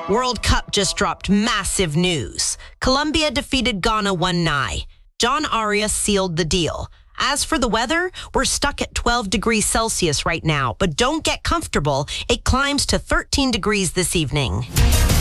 World Cup just dropped massive news. Colombia defeated Ghana 1-0. John Arias sealed the deal. As for the weather, we're stuck at 12 degrees Celsius right now, but don't get comfortable. It climbs to 13 degrees this evening.